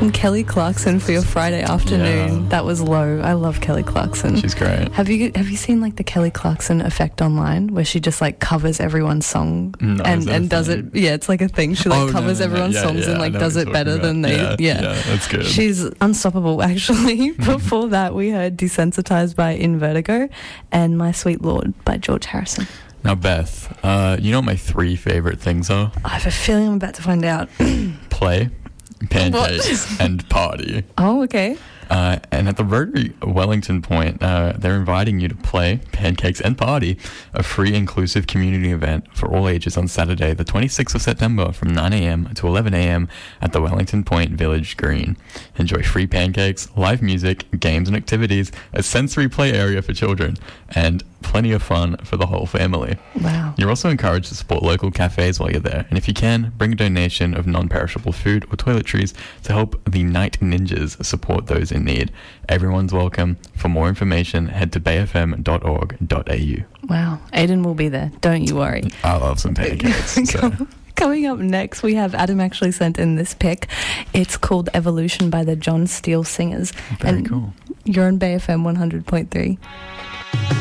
Some Kelly Clarkson for your Friday afternoon. Yeah. That was low. I love Kelly Clarkson. She's great. Have you seen like the Kelly Clarkson effect online where she just like covers everyone's song No, is that a and does thing? it? Yeah, it's like a thing. She like covers everyone's songs and like does it better than they. Yeah, that's good. She's unstoppable. Actually, before that we heard "Desensitized" by In Vertigo and "My Sweet Lord" by George Harrison. Now, Beth, you know what my 3 favorite things are? I have a feeling I'm about to find out. Play, pancakes, and party. Oh, okay. And at the Rotary Wellington Point, they're inviting you to play, pancakes, and party, a free inclusive community event for all ages on Saturday, the 26th of September from 9 a.m. to 11 a.m. at the Wellington Point Village Green. Enjoy free pancakes, live music, games and activities, a sensory play area for children, and plenty of fun for the whole family. Wow. You're also encouraged to support local cafes while you're there, and if you can, bring a donation of non-perishable food or toiletries to help the Night Ninjas support those in need. Everyone's welcome. For more information, head to bayfm.org.au. Wow. Aiden will be there. Don't you worry. I love some pancakes. So. Coming up next, we have Adam actually sent in this pick. It's called Evolution by the John Steele Singers. Very cool. You're on Bay FM 100.3.